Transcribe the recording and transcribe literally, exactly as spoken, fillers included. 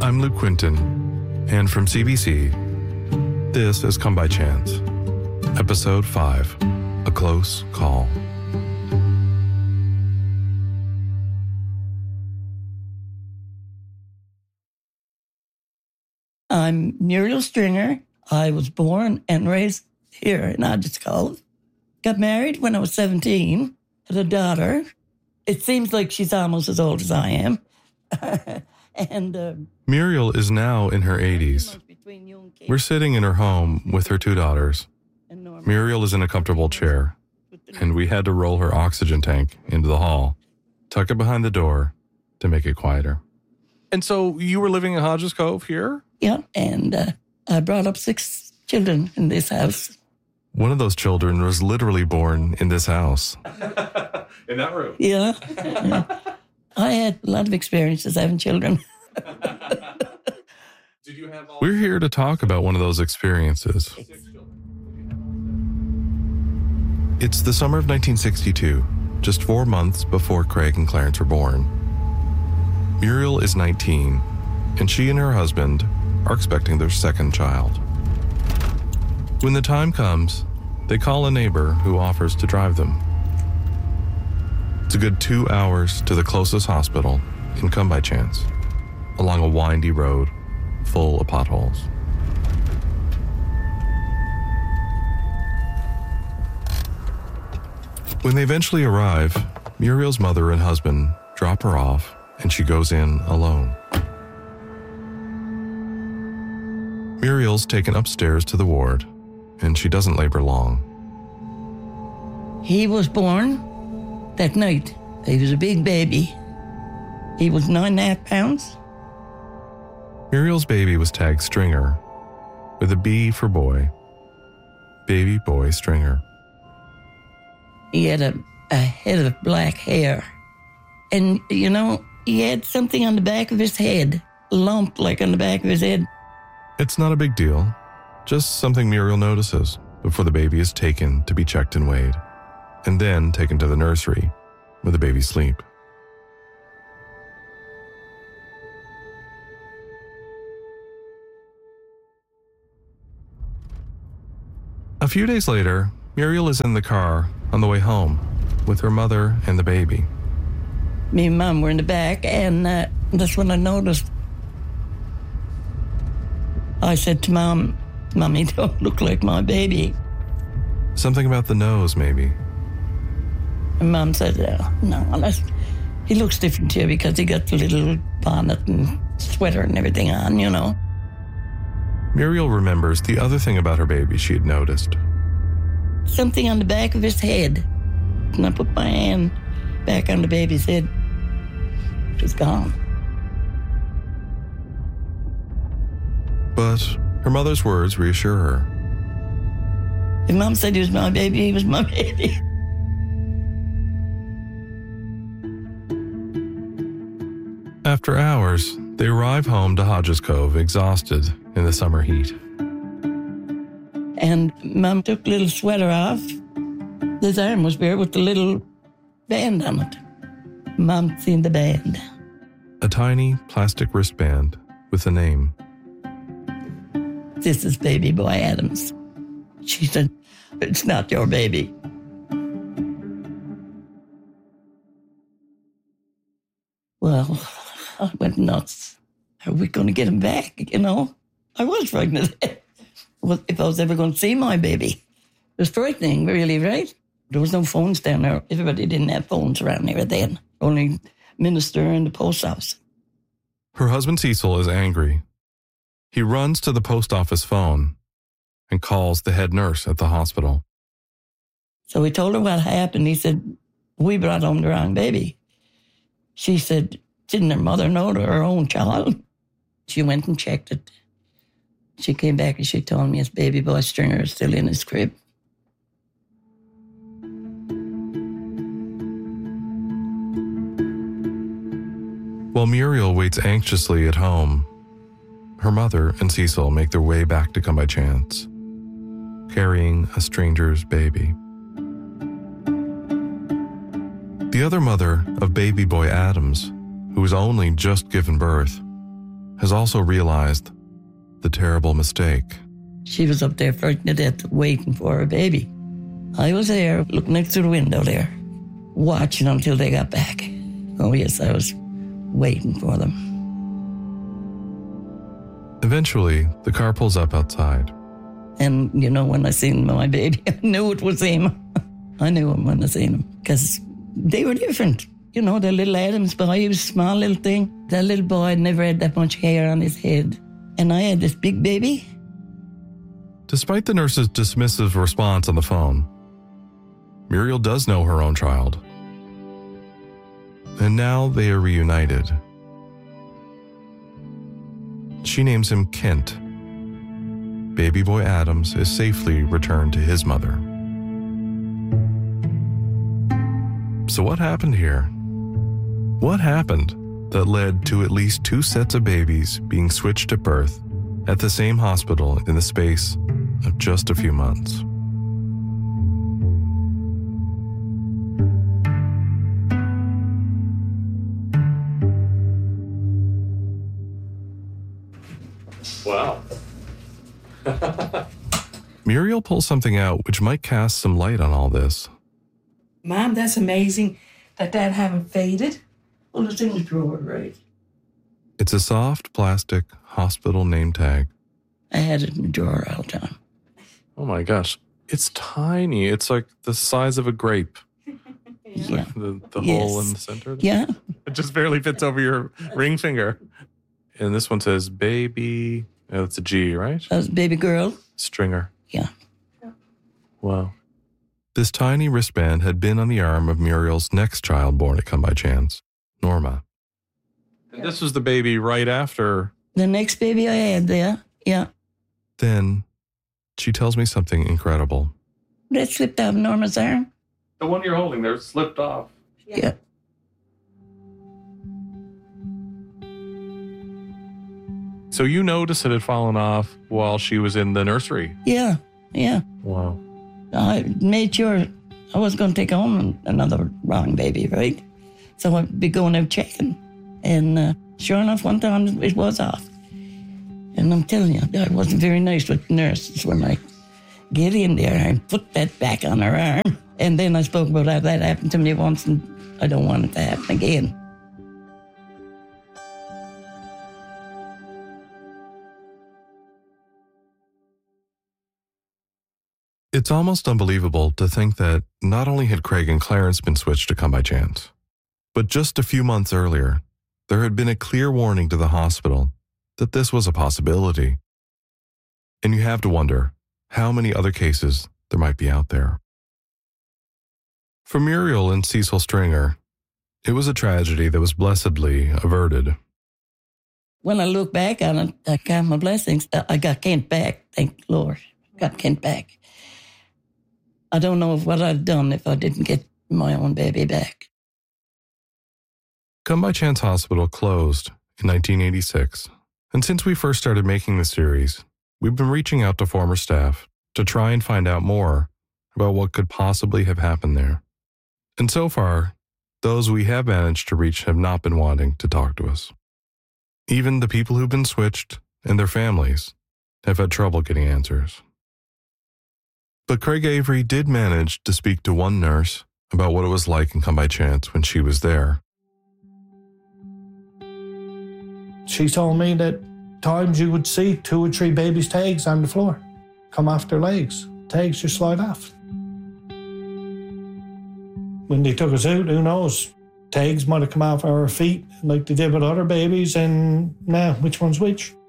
I'm Luke Quinton, and from C B C, this has Come By Chance, Episode five, A Close Call. I'm Muriel Stringer. I was born and raised here in Hodges Cove. Got married when I was seventeen, had a daughter. It seems like she's almost as old as I am. and uh, Muriel is now in her eighties. We're sitting in her home with her two daughters. Muriel is in a comfortable chair, and we had to roll her oxygen tank into the hall, tuck it behind the door to make it quieter. And so you were living in Hodges Cove here? Yeah, and uh, I brought up six children in this house. One of those children was literally born in this house. In that room? Yeah. I had a lot of experiences having children. Did you have all- We're here to talk about one of those experiences. It's the summer of nineteen sixty-two, just four months before Craig and Clarence were born. Muriel is nineteen, and she and her husband are expecting their second child. When the time comes, they call a neighbor who offers to drive them. It's a good two hours to the closest hospital in Come By Chance, along a windy road full of potholes. When they eventually arrive, Muriel's mother and husband drop her off, and she goes in alone. Muriel's taken upstairs to the ward, and she doesn't labor long. He was born that night. He was a big baby. He was nine and a half pounds. Muriel's baby was tagged Stringer, with a B for boy. Baby boy Stringer. He had a, a head of black hair. And, you know, he had something on the back of his head, a lump like on the back of his head. It's not a big deal, just something Muriel notices before the baby is taken to be checked and weighed, and then taken to the nursery where the baby's asleep. A few days later, Muriel is in the car on the way home with her mother and the baby. Me and Mom were in the back, and uh, that's when I noticed. I said to Mom, Mommy, don't look like my baby. Something about the nose, maybe. And Mom said, oh, no, that's, he looks different to you because he got the little bonnet and sweater and everything on, you know. Muriel remembers the other thing about her baby she had noticed. Something on the back of his head. And I put my hand back on the baby's head. It was gone. But her mother's words reassure her. If Mom said he was my baby, he was my baby. After hours, they arrive home to Hodges Cove, exhausted in the summer heat. And Mom took a little sweater off. His arm was bare with the little band on it. Mom seen the band. A tiny plastic wristband with a name. This is baby boy Adams. She said, it's not your baby. Well, I went nuts. Are we going to get him back, you know? I was frightened. If I was ever going to see my baby. It was frightening, really, right? There was no phones down there. Everybody didn't have phones around here then. Only minister and the post office. Her husband Cecil is angry. He runs to the post office phone and calls the head nurse at the hospital. So he told her what happened. He said, we brought home the wrong baby. She said, didn't her mother know to her own child? She went and checked it. She came back and she told me his baby boy Stringer is still in his crib. While Muriel waits anxiously at home, her mother and Cecil make their way back to Come By Chance, carrying a stranger's baby. The other mother of baby boy Adams, who was only just given birth, has also realized the terrible mistake. She was up there frightened to death, waiting for her baby. I was there, looking next to the window there, watching until they got back. Oh yes, I was waiting for them. Eventually, the car pulls up outside. And, you know, when I seen my baby, I knew it was him. I knew him when I seen him, because they were different. You know, the little Adams boy, he was a small little thing. That little boy had never had that much hair on his head. And I had this big baby. Despite the nurse's dismissive response on the phone, Muriel does know her own child. And now they are reunited. She names him Kent. Baby boy Adams is safely returned to his mother. So what happened here? What happened that led to at least two sets of babies being switched at birth at the same hospital in the space of just a few months? Wow. Muriel pulls something out which might cast some light on all this. Mom, that's amazing that that haven't faded. Well, it's in the drawer, right? It's a soft plastic hospital name tag. I had it in the drawer all the time. Oh my gosh. It's tiny. It's like the size of a grape. Yeah. The, the Yes. hole in the center. Yeah. It just barely fits over your ring finger. And this one says baby. Oh, that's a G, right? That was a baby girl. Stringer. Yeah. Wow. This tiny wristband had been on the arm of Muriel's next child born at Come By Chance, Norma. And this was the baby right after. The next baby I had there, yeah, Then she tells me something incredible. that slipped out of Norma's arm. The one you're holding there slipped off. Yeah. So you noticed it had fallen off while she was in the nursery. Yeah. Yeah. Wow. I made sure I was going to take home another wrong baby, right? So I'd be going out checking. And uh, sure enough, one time it was off. And I'm telling you, I wasn't very nice with the nurses when I get in there and put that back on her arm. And then I spoke about how that happened to me once, and I don't want it to happen again. It's almost unbelievable to think that not only had Craig and Clarence been switched to Come By Chance, but just a few months earlier, there had been a clear warning to the hospital that this was a possibility. And you have to wonder how many other cases there might be out there. For Muriel and Cecil Stringer, it was a tragedy that was blessedly averted. When I look back on it, I count my blessings. I got Kent back, thank the Lord. Got Kent back. I don't know what I'd done if I didn't get my own baby back. Come By Chance Hospital closed in nineteen eighty-six, and since we first started making the series, we've been reaching out to former staff to try and find out more about what could possibly have happened there. And so far, those we have managed to reach have not been wanting to talk to us. Even the people who've been switched and their families have had trouble getting answers. But Craig Avery did manage to speak to one nurse about what it was like in Come By Chance when she was there. She told me that times you would see two or three babies' tags on the floor, come off their legs. Tags just slide off. When they took us out, who knows? Tags might have come off our feet like they did with other babies, and now, which one's which?